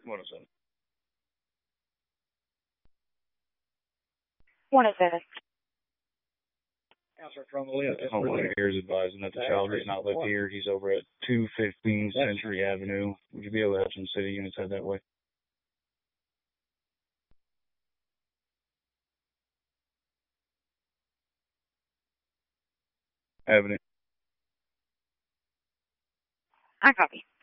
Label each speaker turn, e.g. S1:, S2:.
S1: What is it?
S2: 107.
S1: Answer from the list. Homeowner here is advising that the child does not live here. He's over at 215 Century Avenue. Would you be able to have some city units head that way? Avenue.
S2: I copy.